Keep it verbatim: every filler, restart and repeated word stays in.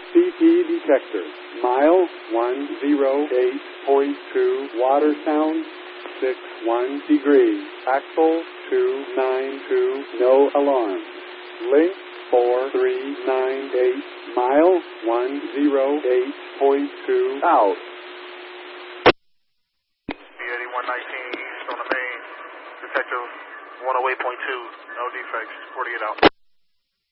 C P detector. Mile one oh eight point two. Water sound six one degrees. Axle two nine two. No alarm. Link four three nine eight. Mile one oh eight point two. Out. eighty-one nineteen east on the main. Detective one oh eight point two. No defects. forty-eight out.